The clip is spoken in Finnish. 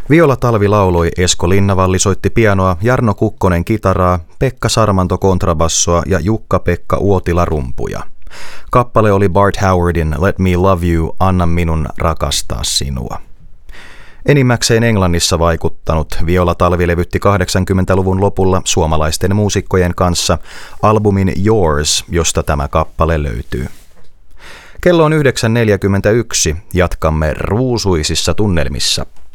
Viola Talvi lauloi, Esko Linnavalli soitti pianoa, Jarno Kukkonen kitaraa, Pekka Sarmanto kontrabassoa ja Jukka-Pekka Uotila rumpuja. Kappale oli Bart Howardin Let Me Love You, Anna minun rakastaa sinua. Enimmäkseen Englannissa vaikuttanut Viola Talvi levytti 80-luvun lopulla suomalaisten muusikkojen kanssa albumin Yours, josta tämä kappale löytyy. Kello on 9.41, jatkamme ruusuisissa tunnelmissa.